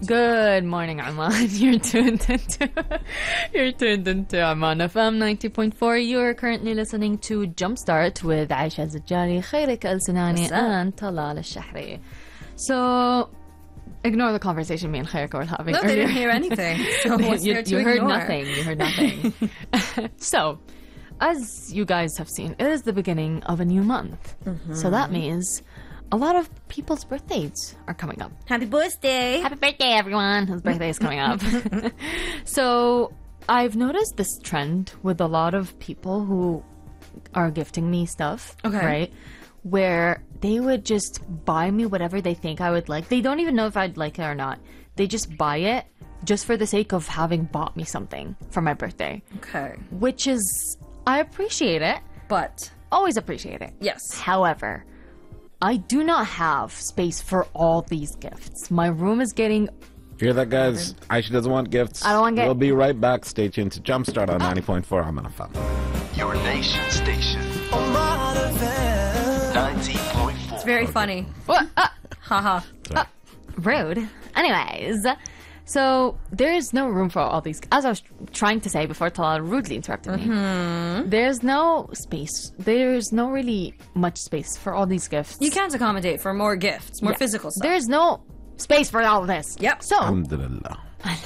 Good morning, Arman. You're tuned into Arman FM 90.4. You're currently listening to Jumpstart with Aisha Zajjari, Khairik Al-Sinani, and Talal Al-Shahri. So, ignore the conversation me and Khairik were having earlier. They didn't hear anything. So you heard nothing. You heard nothing. So, as you guys have seen, it is the beginning of a new month. Mm-hmm. So that means a lot of people's birthdays are coming up. Happy birthday! Happy birthday, everyone! Whose birthday is coming up. So, I've noticed this trend with a lot of people who are gifting me stuff. Okay. Right? Where they would just buy me whatever they think I would like. They don't even know if I'd like it or not. They just buy it just for the sake of having bought me something for my birthday. Okay. Which is, I appreciate it. But Always appreciate it. yes. However, I do not have space for all these gifts. My room is getting... Hear that, guys? Aisha doesn't want gifts. I don't want gifts. We'll be right back. Stay tuned to Jumpstart on 90.4 Arman FM. Your nation station. 90.4. It's very funny. What? Haha. Rude. Anyways, so there's no room for all these. As I was trying to say before Talal rudely interrupted me, there's no space. There's no really much space for all these gifts. You can't accommodate for more gifts, more Yeah. physical stuff. There's no space for all of this. Yep. So, Alhamdulillah.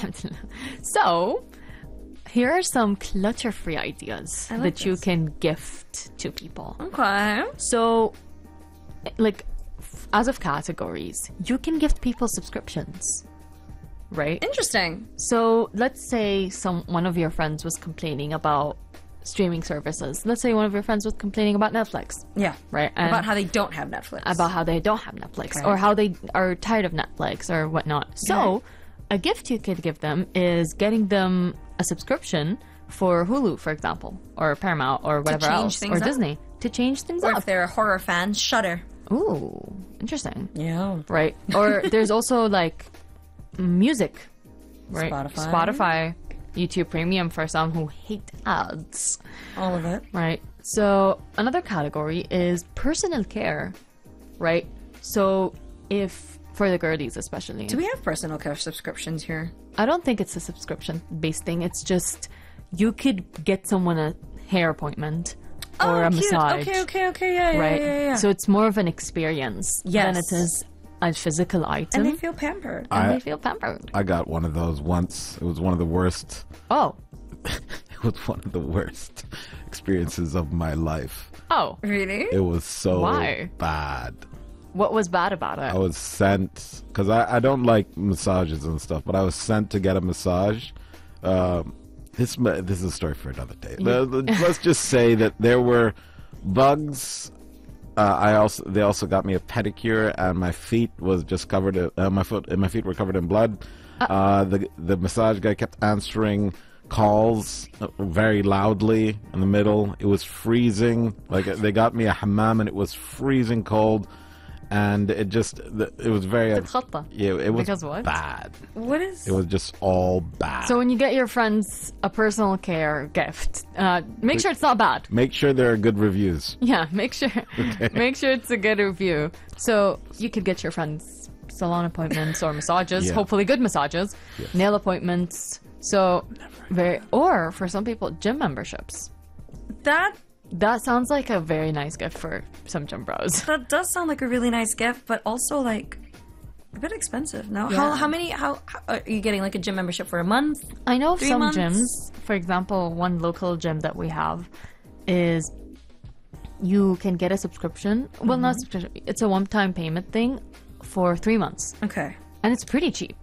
so here are some clutter-free ideas like that you this. can gift to people. Okay. So, like, as of categories, you can gift people subscriptions, right? Interesting. So, let's say one of your friends was complaining about streaming services. Let's say one of your friends was complaining about Netflix, Yeah. right? And About how they don't have Netflix. about how they don't have Netflix Okay. or how they are tired of Netflix or whatnot. So, a gift you could give them is getting them a subscription for Hulu, for example, or Paramount or whatever change else, things or up. Disney, to change things Or up. if they're a horror fan, Shudder. Ooh, interesting. Yeah. Right. Or there's also like music, right? Spotify. YouTube Premium for some who hate ads, All of it. right? So another category is personal care, right? So if, for the girlies especially, Do we have personal care subscriptions here? I don't think it's a subscription-based thing. It's just you could get someone a hair appointment or a cute. massage. Okay. Yeah, Right. yeah. So it's more of an experience than Yes. it is a physical item. and they feel pampered. And they feel pampered. I got one of those once. It was one of the worst. Oh. It was one of the worst experiences of my life. Oh. Really? It was so Why? bad. What was bad about it? I was sent, because I don't like massages and stuff, but I was sent to get a massage. This is a story for another day. Let's just say that there were bugs. They also got me a pedicure, and my feet was just covered. My feet were covered in blood. The massage guy kept answering calls very loudly in the middle. It was freezing. Like they got me a hammam, and it was freezing cold. And it was very الخطة. yeah, it was Because what? bad. What is... It was just all bad. So when you get your friends a personal care gift, make sure it's not bad. Make sure there are good reviews. Yeah, make sure it's a good review. So you could get your friends salon appointments or massages, Yeah. hopefully good massages, nail appointments. So or for some people, gym memberships. That sounds like a very nice gift for some gym bros. That does sound like a really nice gift, but also like a bit expensive. No, Yeah. how are you getting like a gym membership for a month? I know of 3 some months? gyms, for example, one local gym that we have is you can get a subscription. Well, not subscription. It's a one-time payment thing for 3 months. Okay. And it's pretty cheap.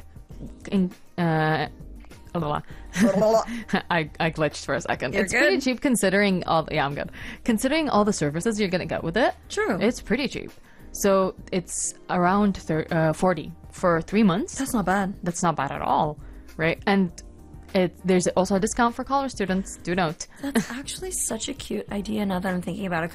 I glitched for a second. You're It's pretty good? cheap considering all. Yeah, I'm good. Considering all the services you're gonna get with it. True. It's pretty cheap. So it's around 40 for 3 months. That's not bad. That's not bad at all, right? And there's also a discount for college students. Do note. That's actually such a cute idea now that I'm thinking about it.